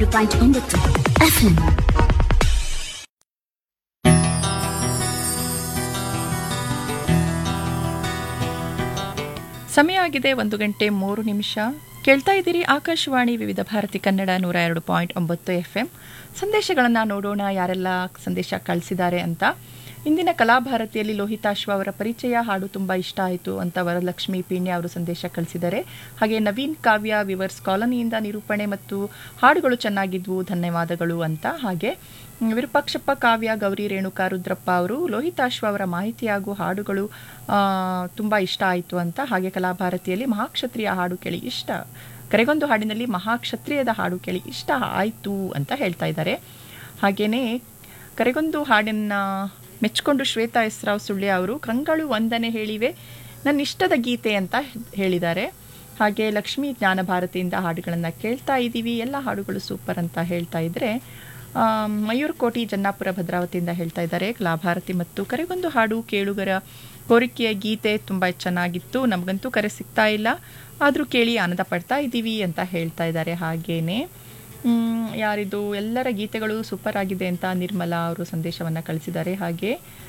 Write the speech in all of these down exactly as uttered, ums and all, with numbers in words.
ಎರಡು ಪಾಯಿಂಟ್ ಒಂಬತ್ತು ಎಫ್ಎಂ. ಸಮಯ ಆಗಿದೆ ಒಂದು ಗಂಟೆ ಮೂರು ನಿಮಿಷ. ಕೇಳ್ತಾ ಇದ್ದೀರಿ ಆಕಾಶವಾಣಿ ವಿವಿಧ ಭಾರತಿ ಕನ್ನಡ ನೂರ ಎರಡು ಪಾಯಿಂಟ್ ಒಂಬತ್ತು ಎಫ್ ಎಂ. ಸಂದೇಶಗಳನ್ನು ನೋಡೋಣ, ಯಾರೆಲ್ಲ ಸಂದೇಶ ಕಳಿಸಿದ್ದಾರೆ ಅಂತ. ಇಂದಿನ ಕಲಾಭಾರತಿಯಲ್ಲಿ ಲೋಹಿತಾಶ್ವ ಅವರ ಪರಿಚಯ ಹಾಡು ತುಂಬ ಇಷ್ಟ ಆಯಿತು ಅಂತ ವರಲಕ್ಷ್ಮಿ ಪೀಣ್ಯ ಅವರು ಸಂದೇಶ ಕಳಿಸಿದ್ದಾರೆ. ಹಾಗೆ ನವೀನ್ ಕಾವ್ಯ ವಿವರ್ಸ್ ಕಾಲೋನಿಯಿಂದ ನಿರೂಪಣೆ ಮತ್ತು ಹಾಡುಗಳು ಚೆನ್ನಾಗಿದ್ವು, ಧನ್ಯವಾದಗಳು ಅಂತ. ಹಾಗೆ ವಿರೂಪಾಕ್ಷಪ್ಪ ಕಾವ್ಯ ಗೌರಿ ರೇಣುಕಾ ರುದ್ರಪ್ಪ ಅವರು ಲೋಹಿತಾಶ್ವ ಅವರ ಮಾಹಿತಿ ಹಾಗೂ ಹಾಡುಗಳು ತುಂಬ ಇಷ್ಟ ಆಯಿತು ಅಂತ. ಹಾಗೆ ಕಲಾಭಾರತಿಯಲ್ಲಿ ಮಹಾಕ್ಷತ್ರಿಯ ಹಾಡು ಕೇಳಿ ಇಷ್ಟ, ಕರೆಗೊಂದು ಹಾಡಿನಲ್ಲಿ ಮಹಾಕ್ಷತ್ರಿಯದ ಹಾಡು ಕೇಳಿ ಇಷ್ಟ ಆಯಿತು ಅಂತ ಹೇಳ್ತಾ ಇದ್ದಾರೆ. ಹಾಗೆಯೇ ಕರೆಗೊಂದು ಹಾಡನ್ನು ಮೆಚ್ಚಿಕೊಂಡು ಶ್ವೇತಾ ಎಸ್ ರಾವ್ ಸುಳ್ಯ ಅವರು ಕಂಗಳು ವಂದನೆ ಹೇಳಿವೆ ನನ್ನ ಇಷ್ಟದ ಗೀತೆ ಅಂತ ಹೇಳಿದ್ದಾರೆ. ಹಾಗೆ ಲಕ್ಷ್ಮೀ ಜ್ಞಾನ ಭಾರತಿಯಿಂದ ಹಾಡುಗಳನ್ನು ಕೇಳ್ತಾ ಇದ್ದೀವಿ, ಎಲ್ಲ ಹಾಡುಗಳು ಸೂಪರ್ ಅಂತ ಹೇಳ್ತಾ ಇದ್ದರೆ. ಮಯೂರ್ ಕೋಟಿ ಜನ್ನಾಪುರ ಭದ್ರಾವತಿಯಿಂದ ಹೇಳ್ತಾ ಇದ್ದಾರೆ ಕಲಾಭಾರತಿ ಮತ್ತು ಕರೆಗೊಂದು ಹಾಡು ಕೇಳುಗರ ಕೋರಿಕೆಯ ಗೀತೆ ತುಂಬ ಚೆನ್ನಾಗಿತ್ತು, ನಮಗಂತೂ ಕರೆ ಸಿಗ್ತಾ ಇಲ್ಲ, ಆದರೂ ಕೇಳಿ ಆನಂದ ಪಡ್ತಾ ಇದ್ದೀವಿ ಅಂತ ಹೇಳ್ತಾ ಇದ್ದಾರೆ. ಹಾಗೇನೆ ಯಾರಿದು ಎಲ್ಲರ ಗೀತೆಗಳು ಸೂಪರ್ ಆಗಿದೆ ಅಂತ ನಿರ್ಮಲಾ ಅವರು ಸಂದೇಶವನ್ನು ಕಳಿಸಿದ್ದಾರೆ. ಹಾಗೆ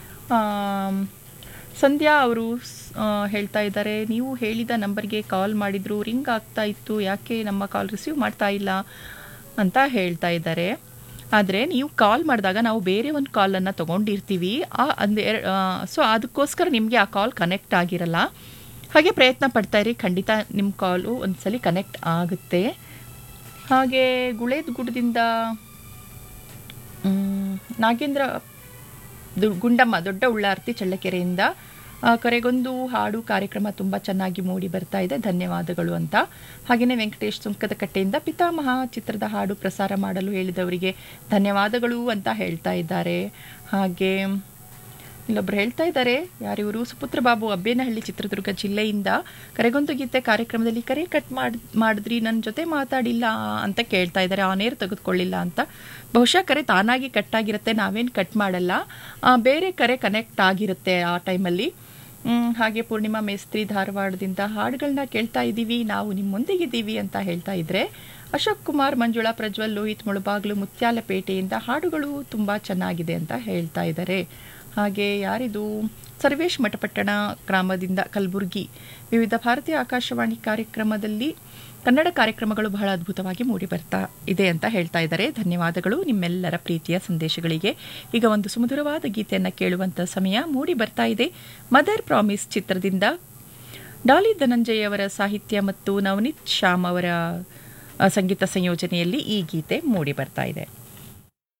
ಸಂಧ್ಯಾ ಅವರು ಹೇಳ್ತಾ ಇದ್ದಾರೆ, ನೀವು ಹೇಳಿದ ನಂಬರ್ಗೆ ಕಾಲ್ ಮಾಡಿದ್ರು ರಿಂಗ್ ಆಗ್ತಾ ಇತ್ತು, ಯಾಕೆ ನಮ್ಮ ಕಾಲ್ ರಿಸೀವ್ ಮಾಡ್ತಾ ಇಲ್ಲ ಅಂತ ಹೇಳ್ತಾ ಇದ್ದಾರೆ. ಆದರೆ ನೀವು ಕಾಲ್ ಮಾಡಿದಾಗ ನಾವು ಬೇರೆ ಒಂದು ಕಾಲನ್ನು ತೊಗೊಂಡಿರ್ತೀವಿ, ಆ ಅಂದೆ ಸೊ ಅದಕ್ಕೋಸ್ಕರ ನಿಮಗೆ ಆ ಕಾಲ್ ಕನೆಕ್ಟ್ ಆಗಿರಲ್ಲ. ಹಾಗೆ ಪ್ರಯತ್ನ ಪಡ್ತಾ ಇರಿ, ಖಂಡಿತ ನಿಮ್ಮ ಕಾಲು ಒಂದು ಸಲ ಕನೆಕ್ಟ್ ಆಗುತ್ತೆ. ಹಾಗೆ ಗುಳೇದ್ ಗುಡ್ಡದಿಂದ ನಾಗೇಂದ್ರ ಗುಂಡಮ್ಮ ದೊಡ್ಡ ಉಳ್ಳಾರ್ತಿ ಚಳ್ಳಕೆರೆಯಿಂದ ಕರೆಗೊಂದು ಹಾಡು ಕಾರ್ಯಕ್ರಮ ತುಂಬ ಚೆನ್ನಾಗಿ ಮೂಡಿ ಬರ್ತಾ ಇದೆ, ಧನ್ಯವಾದಗಳು ಅಂತ. ಹಾಗೆಯೇ ವೆಂಕಟೇಶ್ ಸುಂಕದ ಕಟ್ಟೆಯಿಂದ ಪಿತಾಮಹ ಚಿತ್ರದ ಹಾಡು ಪ್ರಸಾರ ಮಾಡಲು ಹೇಳಿದವರಿಗೆ ಧನ್ಯವಾದಗಳು ಅಂತ ಹೇಳ್ತಾ ಇದ್ದಾರೆ. ಹಾಗೆ ಇಲ್ಲೊಬ್ರು ಹೇಳ್ತಾ ಇದ್ದಾರೆ, ಯಾರಿವರು ಸುಪುತ್ರ ಬಾಬು ಅಬ್ಬೇನಹಳ್ಳಿ ಚಿತ್ರದುರ್ಗ ಜಿಲ್ಲೆಯಿಂದ ಕರೆಗೊಂದು ಗೀತೆ ಕಾರ್ಯಕ್ರಮದಲ್ಲಿ ಕರೆ ಕಟ್ ಮಾಡಿ ಮಾಡಿದ್ರಿ ನನ್ನ ಜೊತೆ ಮಾತಾಡಿಲ್ಲ ಅಂತ ಕೇಳ್ತಾ ಇದ್ದಾರೆ, ಆನ್ ಏರ್ ತೆಗೆದುಕೊಳ್ಳಿಲ್ಲ ಅಂತ. ಬಹುಶಃ ಕರೆ ತಾನಾಗಿ ಕಟ್ ಆಗಿರುತ್ತೆ, ನಾವೇನು ಕಟ್ ಮಾಡಲ್ಲ, ಬೇರೆ ಕರೆ ಕನೆಕ್ಟ್ ಆಗಿರುತ್ತೆ ಆ ಟೈಮಲ್ಲಿ. ಹಾಗೆ ಪೂರ್ಣಿಮಾ ಮೇಸ್ತ್ರಿ ಧಾರವಾಡದಿಂದ ಹಾಡುಗಳನ್ನ ಕೇಳ್ತಾ ಇದ್ದೀವಿ, ನಾವು ನಿಮ್ಮೊಂದಿಗಿದ್ದೀವಿ ಅಂತ ಹೇಳ್ತಾ ಇದ್ರೆ. ಅಶೋಕ್ ಕುಮಾರ್ ಮಂಜುಳಾ ಪ್ರಜ್ವಲ್ ಲೋಹಿತ್ ಮುಳಬಾಗ್ಲು ಮುತ್ಯಾಲಪೇಟೆಯಿಂದ ಹಾಡುಗಳು ತುಂಬ ಚೆನ್ನಾಗಿದೆ ಅಂತ ಹೇಳ್ತಾ ಇದ್ದಾರೆ. ಹಾಗೆ ಯಾರಿದು ಸರ್ವೇಶ್ ಮಠಪಟ್ಟಣ ಗ್ರಾಮದಿಂದ ಕಲಬುರಗಿ ವಿವಿಧ ಭಾರತೀಯ ಆಕಾಶವಾಣಿ ಕಾರ್ಯಕ್ರಮದಲ್ಲಿ ಕನ್ನಡ ಕಾರ್ಯಕ್ರಮಗಳು ಬಹಳ ಅದ್ಭುತವಾಗಿ ಮೂಡಿ ಬರ್ತಾ ಇದೆ ಅಂತ ಹೇಳ್ತಾ ಇದ್ದಾರೆ. ಧನ್ಯವಾದಗಳು ನಿಮ್ಮೆಲ್ಲರ ಪ್ರೀತಿಯ ಸಂದೇಶಗಳಿಗೆ. ಈಗ ಒಂದು ಸುಮಧುರವಾದ ಗೀತೆಯನ್ನು ಕೇಳುವಂಥ ಸಮಯ ಮೂಡಿ ಬರ್ತಾ ಇದೆ. ಮದರ್ ಪ್ರಾಮಿಸ್ ಚಿತ್ರದಿಂದ ಡಾಲಿ ಧನಂಜಯ ಅವರ ಸಾಹಿತ್ಯ ಮತ್ತು ನವನೀತ್ ಶ್ಯಾಮ್ ಅವರ ಸಂಗೀತ ಸಂಯೋಜನೆಯಲ್ಲಿ ಈ ಗೀತೆ ಮೂಡಿ ಬರ್ತಾ ಇದೆ.